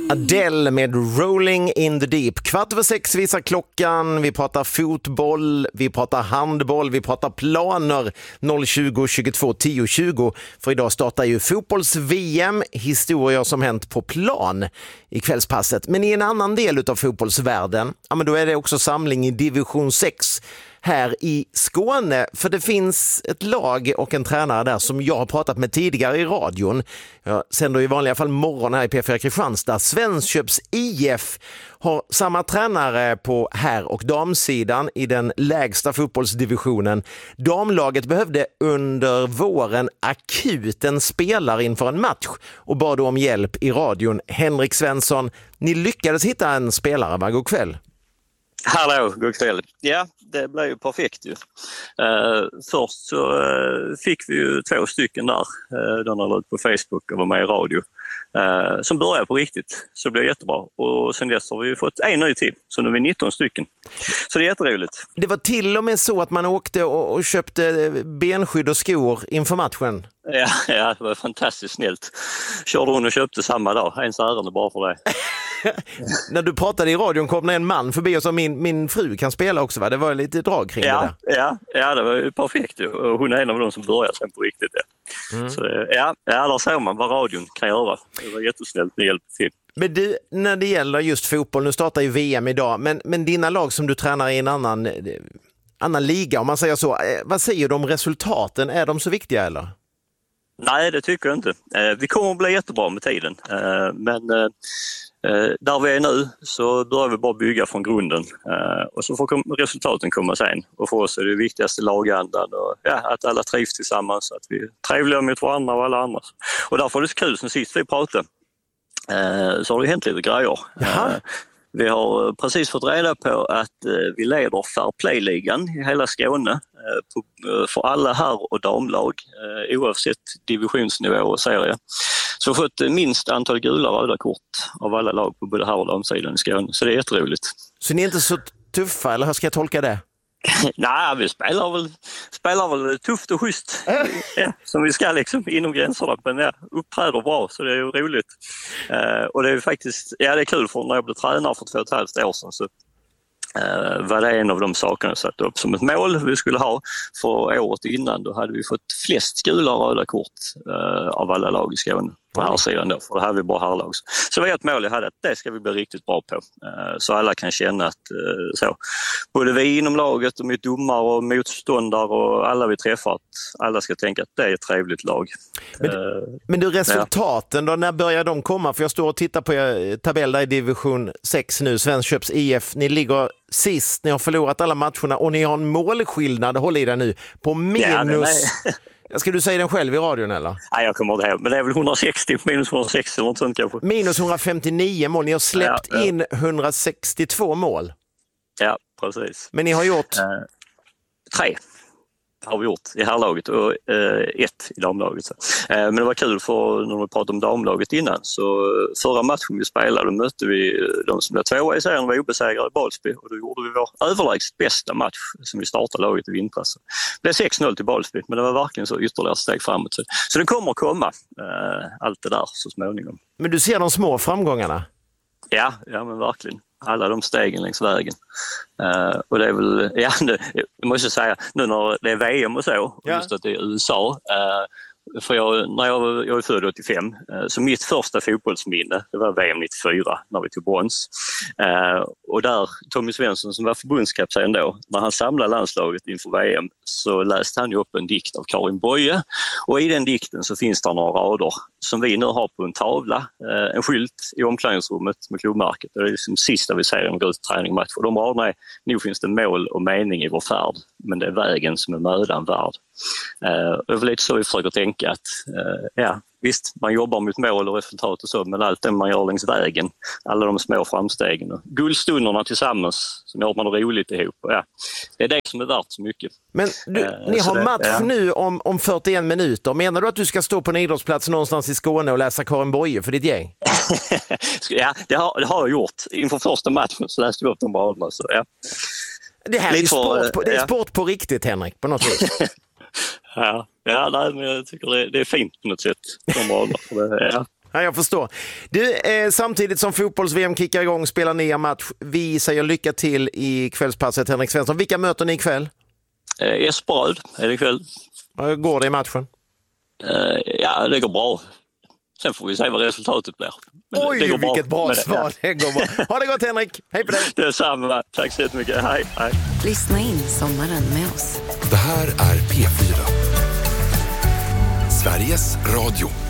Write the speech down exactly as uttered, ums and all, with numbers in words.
Adele med Rolling in the Deep. Kvart över sex visar klockan. Vi pratar fotboll, vi pratar handboll, vi pratar planer. noll tjugo tjugotvå tio tjugo. För idag startar ju fotbolls-V M. Historier som hänt på plan i kvällspasset. Men i en annan del av fotbollsvärlden, ja, men då är det också samling i division sex här i Skåne, för det finns ett lag och en tränare där som jag har pratat med tidigare i radion. Jag sänder i vanliga fall morgon här i P fyra Kristianstad. Svenskköps I F har samma tränare på herr- och damsidan i den lägsta fotbollsdivisionen. Damlaget behövde under våren akut en spelare inför en match och bad då om hjälp i radion. Henrik Svensson, ni lyckades hitta en spelare, va? God kväll. Hallå, god kväll. Ja, det blev ju perfekt ju. Uh, först så uh, fick vi ju två stycken där, uh, de har ut på Facebook och var med i radio, uh, som började på riktigt. Så det blev jättebra. Och sen dess har vi ju fått en ny till, så nu är vi nitton stycken. Så det är jätteroligt. Det var till och med så att man åkte och, och köpte benskydd och skor inför matchen. Ja, ja, det var fantastiskt snällt. Körde hon och köpte samma dag, ens ärende bara för det. När du pratade i radion kom det en man förbi och sa min, min fru kan spela också, va? Det var lite drag kring ja, det där. Ja, ja, det var ju perfekt. Och hon är en av de som börjar sen på riktigt. Ja. Mm. Så ja, ja, där ser man vad radion kan göra. Det var jättesnällt med hjälp till. Men du, när det gäller just fotboll, nu startar ju V M idag, men, men dina lag som du tränar i en annan, annan liga, om man säger så, vad säger du om resultaten? Är de så viktiga eller? Nej, det tycker jag inte. Vi kommer att bli jättebra med tiden, men där vi är nu så börjar vi bara bygga från grunden och så får resultaten komma sen. Och för oss är det viktigaste lagandan och ja, att alla trivs tillsammans, att vi är trevliga mot varandra och alla andra. Och därför är det så kul, som sist vi pratade så har det hänt lite grejer. Jaha. Vi har precis fått reda på att vi leder Fair Play-ligan i hela Skåne för alla herr- och damlag oavsett divisionsnivå och serie. Så vi har fått minst antal gula och röda kort av alla lag på både herr- och damsidan i Skåne. Så det är jätteroligt. Så ni är inte så tuffa, eller hur ska jag tolka det? Nej, vi spelar väl, spelar väl tufft och schysst ja, som vi ska liksom inom gränserna, men ja, uppträder bra, så det är ju roligt. Uh, och det är ju faktiskt, ja det är kul, för när jag blev tränare för två och ett halvt år sedan så uh, var det en av de sakerna jag satt upp som ett mål vi skulle ha. För året innan då hade vi fått flest gula och röda kort uh, av alla lag i Skåne. På här sidan då, för det här är bara herrlag. Så det var ett mål jag hade, att det ska vi bli riktigt bra på. Så alla kan känna att så, både vi inom laget och mot domare och motståndare och alla vi träffar, att alla ska tänka att det är ett trevligt lag. Men, uh, men du, resultaten då, när börjar de komma? För jag står och tittar på er tabell där i division sex nu, Svenskköps I F. Ni ligger sist, ni har förlorat alla matcherna och ni har en målskillnad, håll i det nu, på minus... Ja, ska du säga den själv i radion eller? Nej, jag kommer inte ihåg, men det är väl hundrasextio, minus hundrasextio eller något sånt kanske. Minus hundrafemtionio mål, ni har släppt ja, ja. in hundrasextiotvå mål. Ja, precis. Men ni har gjort? Uh, tre har vi gjort i herrlaget och uh, ett i damlaget. Så. Uh, men det var kul, för när vi pratade om damlaget innan, så förra matchen vi spelade då mötte vi de som blev tvåa i serien, var obesegrade i Balsby, och då gjorde vi vår överlägset bästa match som vi startade laget i vintras. Det blev sex noll till Balsby, men det var verkligen så ytterligare steg framåt. Så, så det kommer att komma uh, allt det där så småningom. Men du ser de små framgångarna? Ja, ja men verkligen. Alla de stegen längs vägen. Uh, och det är väl, ja, det, jag måste säga, nu när det är V M och så, och ja. just att det är U S A, uh, för jag, när jag, var, jag är född åttiofem, uh, så mitt första fotbollsminne, det var V M nittiofyra, när vi tog brons. Uh, och där, Tommy Svensson som var förbundskapten då, när han samlade landslaget inför V M, så läste han ju upp en dikt av Karin Boye, och i den dikten så finns det några rader som vi nu har på en tavla, eh, en skylt i omklädningsrummet med klubbmärket. Det är liksom sista vi säger om ut träning match. Och de raderna är: nu finns det mål och mening i vår färd, men det är vägen som är mödan värd. Eh, det är väl lite så vi försöker tänka att eh, ja, visst, man jobbar mot mål och resultat och så, men allt det man gör längs vägen, alla de små framstegen och guldstunderna tillsammans som gör man det roligt ihop. Ja, det är det som är värt så mycket. Men du, eh, ni har det, match ja. nu om, om fyrtioen minuter. Menar du att du ska stå på en idrottsplats någonstans i Skåne och läsa Karin Boye för ditt gäng? Ja, det har, det har jag gjort. Inför första matchen så läste vi upp de raderna. Så, ja. Det här är, sport på, det är ja. sport på riktigt, Henrik, på något vis. Ja, ja nej, men jag tycker det, det är fint på något sätt. De raderna, för det, ja. Ja, jag förstår. Du, eh, samtidigt som fotbolls-V M kickar igång, spelar ni en match. Vi säger lycka till i kvällspasset, Henrik Svensson. Vilka möter ni ikväll? Eh, Esbröd är det ikväll. Hur går det i matchen? Eh, ja, det går bra. Sen får vi se vad resultatet blir. Men Oj, det går vilket bra, bra svar. Ja. Det går bra. Ha det gott, Henrik. Hej på dig. Det är samma. Tack så jättemycket. Hej, hej. Lyssna in sommaren med oss. Det här är P fyra. Sveriges Radio.